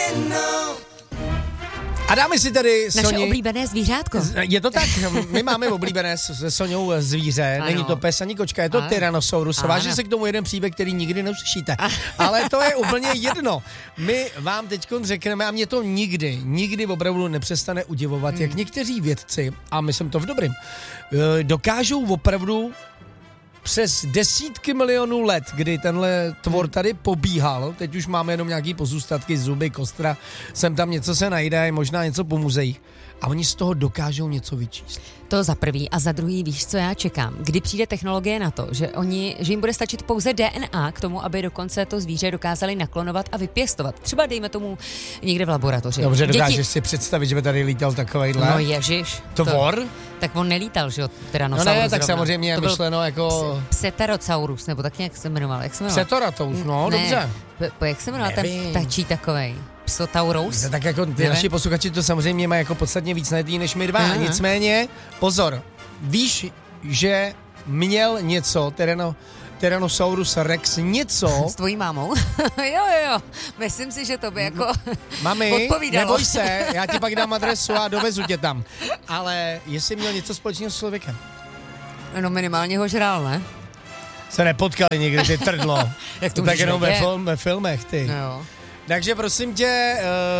A dáme si tady Naše Soni... oblíbené zvířátko. Je to tak, my máme oblíbené se Soňou zvíře, Ano. není to pes ani kočka, je to Tyrannosaurus. Váže se k tomu jeden příběh, který nikdy neuslyšíte. Ale to je úplně jedno. My vám teďkon řekneme, a mě to nikdy opravdu nepřestane udivovat, jak někteří vědci, a myslím to v dobrým, dokážou opravdu přes desítky milionů let, kdy tenhle tvor tady pobíhal, teď už máme jenom nějaký pozůstatky, zuby, kostra, sem tam něco se najde, možná něco po muzeích, a oni z toho dokážou něco vyčíst. To za prvý a za druhý, víš, co já čekám? Kdy přijde technologie na to, že jim bude stačit pouze DNA k tomu, aby dokonce to zvíře dokázali naklonovat a vypěstovat. Třeba dejme tomu někde v laboratoři. Dobře, dokážeš si představit, že by tady lítal takovejhle? No ježiš. Tvor? Tak on nelítal, že jo, Tyrannosaurus. No ne, tak zrovna. samozřejmě je myšleno jako... Pseterosaurus, nebo tak nějak se jmenoval. Jak se jmenoval? Psetorataurus, no, ne, dobře. Jak se jmenoval Nevím. ten tačí takovej? Psotaurus? Tak jako ty naši posluchači to samozřejmě mají jako podstatně víc najetý než my dva. Nicméně, pozor, víš, že měl něco, Tyrannosaurus rex něco... S tvojí mámou? jo. Myslím si, že to by jako Mami, odpovídalo. neboj se, já ti pak dám adresu a dovezu tě tam. Ale jestli měl něco společného s člověkem. No minimálně ho žral, ne? Se nepotkali někdy, ty trdlo. Jak to tak jenom ve filmech, ty. No. Takže prosím tě,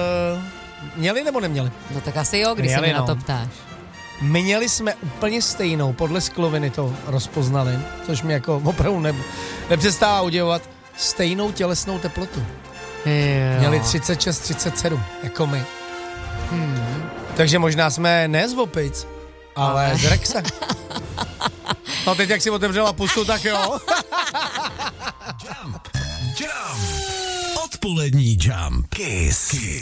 měli nebo neměli? No tak asi jo, když se mě na to ptáš. Měli jsme úplně stejnou, podle skloviny to rozpoznali, což mi jako opravdu nepřestává udivovat, stejnou tělesnou teplotu. Jo. Měli 36-37, jako my. Takže možná jsme ne z opic, ale z Rexe. No teď, jak si otevřela pusu, tak jo. Jump. Odpolední Jump. Kiss.